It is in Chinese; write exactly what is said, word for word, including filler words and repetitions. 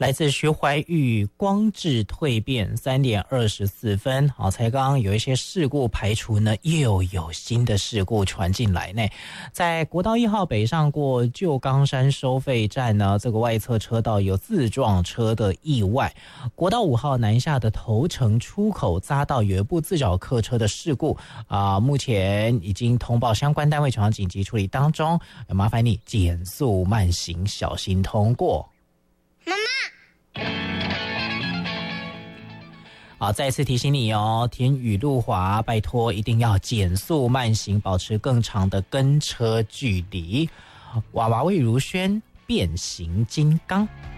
来自徐怀钰光致蜕变三点二十四分。好，才刚刚有一些事故排除呢，又有新的事故传进来呢。在国道一号北上过旧冈山收费站呢，这个外侧车道有自撞车的意外。国道五号南下的头城出口匝道有一部自小客车的事故啊、呃，目前已经通报相关单位前往紧急处理当中，麻烦你减速慢行，小心通过。 妈妈。 好，再次提醒你哦，天雨路滑，拜托一定要减速慢行，保持更长的跟车距离。娃娃魏如萱，变形金刚。